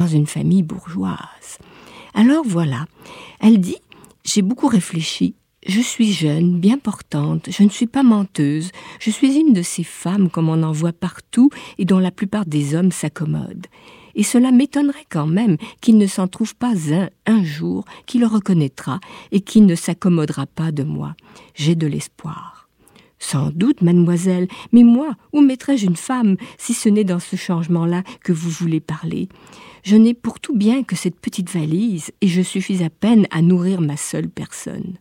une famille bourgeoise. Alors voilà, elle dit « J'ai beaucoup réfléchi. Je suis jeune, bien portante, je ne suis pas menteuse. Je suis une de ces femmes comme on en voit partout et dont la plupart des hommes s'accommodent. Et cela m'étonnerait quand même qu'il ne s'en trouve pas un jour qui le reconnaîtra et qui ne s'accommodera pas de moi. J'ai de l'espoir. » « Sans doute, mademoiselle, mais moi, où mettrais-je une femme, si ce n'est dans ce changement-là que vous voulez parler ? Je n'ai pour tout bien que cette petite valise, et je suffis à peine à nourrir ma seule personne.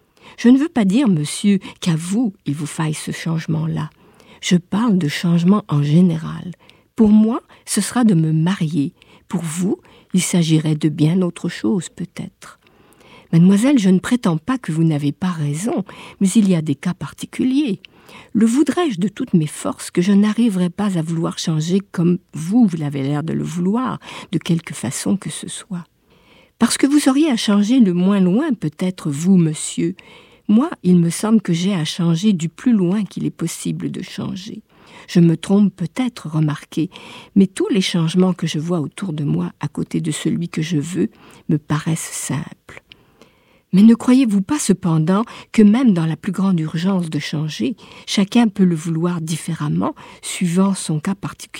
Je ne veux pas dire, monsieur, qu'à vous, il vous faille ce changement-là. Je parle de changement en général. Pour moi, ce sera de me marier. Pour vous, il s'agirait de bien autre chose, peut-être. Mademoiselle, je ne prétends pas que vous n'avez pas raison, mais il y a des cas particuliers. Le voudrais-je de toutes mes forces que je n'arriverai pas à vouloir changer comme vous l'avez l'air de le vouloir, de quelque façon que ce soit. Parce que vous auriez à changer le moins loin, peut-être, vous, monsieur. Moi, il me semble que j'ai à changer du plus loin qu'il est possible de changer. Je me trompe peut-être, remarquez, mais tous les changements que je vois autour de moi, à côté de celui que je veux, me paraissent simples. Mais ne croyez-vous pas cependant que même dans la plus grande urgence de changer, chacun peut le vouloir différemment, suivant son cas particulier ?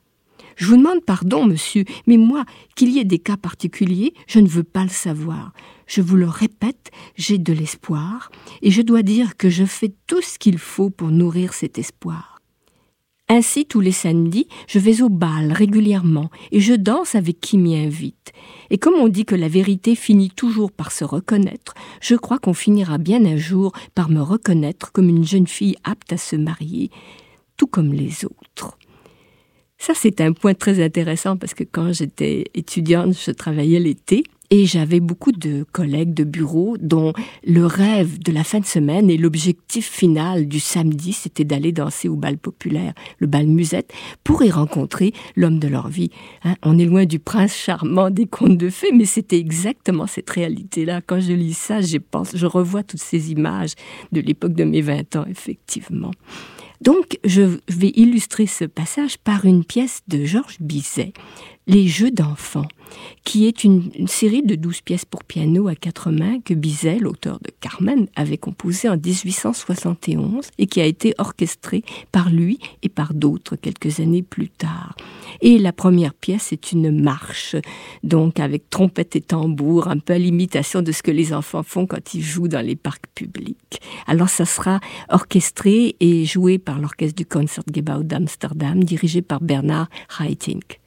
Je vous demande pardon, monsieur, mais moi, qu'il y ait des cas particuliers, je ne veux pas le savoir. Je vous le répète, j'ai de l'espoir, et je dois dire que je fais tout ce qu'il faut pour nourrir cet espoir. Ainsi, tous les samedis, je vais au bal régulièrement et je danse avec qui m'y invite. Et comme on dit que la vérité finit toujours par se reconnaître, je crois qu'on finira bien un jour par me reconnaître comme une jeune fille apte à se marier, tout comme les autres. Ça, c'est un point très intéressant parce que quand j'étais étudiante, je travaillais l'été. Et j'avais beaucoup de collègues de bureau dont le rêve de la fin de semaine et l'objectif final du samedi, c'était d'aller danser au bal populaire, le bal musette, pour y rencontrer l'homme de leur vie. On est loin du prince charmant des contes de fées, mais c'était exactement cette réalité-là. Quand je lis ça, je revois toutes ces images de l'époque de mes 20 ans, effectivement. Donc, je vais illustrer ce passage par une pièce de Georges Bizet, Les Jeux d'enfants, qui est une série de 12 pièces pour piano à 4 mains que Bizet, l'auteur de Carmen, avait composée en 1871 et qui a été orchestrée par lui et par d'autres quelques années plus tard. Et la première pièce est une marche, donc avec trompette et tambour, un peu à l'imitation de ce que les enfants font quand ils jouent dans les parcs publics. Alors ça sera orchestré et joué par l'orchestre du Concertgebouw d'Amsterdam, dirigé par Bernard Haitink.